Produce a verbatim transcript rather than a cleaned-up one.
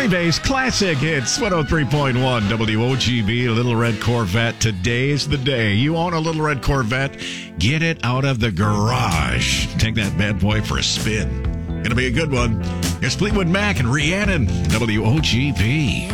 Freebase Classic Hits, one oh three point one W O G B, Little Red Corvette. Today's the day. You own a Little Red Corvette, get it out of the garage. Take that bad boy for a spin. Gonna be a good one. Here's Fleetwood Mac and Rhiannon, W O G B.